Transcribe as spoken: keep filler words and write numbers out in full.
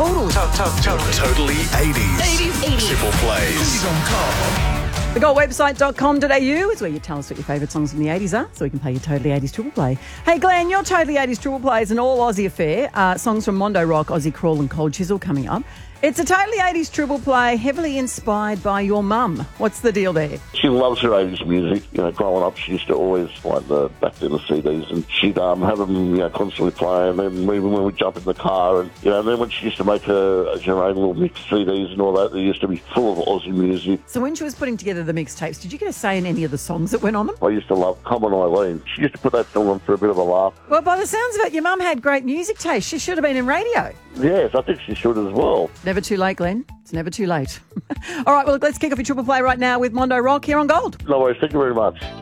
total. Totally eighties. eighties, eighties. Triple plays. The gold website dot com dot a u is where you tell us what your favourite songs from the eighties are, so we can play your Totally eighties Triple Play. Hey, Glenn, your Totally eighties Triple Play is an all-Aussie affair. Uh, songs from Mondo Rock, Aussie Crawl and Cold Chisel coming up. It's a Totally eighties Triple Play heavily inspired by your mum. What's the deal there? She loves her eighties music. You know, growing up, she used to always like the back then the C Ds, and she'd um, have them, you know, constantly playing. And even when we jump in the car, and you know, and then when she used to make her, her own little mix C Ds and all that, they used to be full of Aussie music. So when she was putting together the mixtapes, did you get a say in any of the songs that went on them? I used to love Come On Eileen. She used to put that song on for a bit of a laugh. Well, by the sounds of it, your mum had great music taste. She should have been in radio. Yes, I think she should as well. Never too late, Glenn. It's never too late. All right, well, let's kick off your Triple Play right now with Mondo Rock here on Gold. No worries. Thank you very much.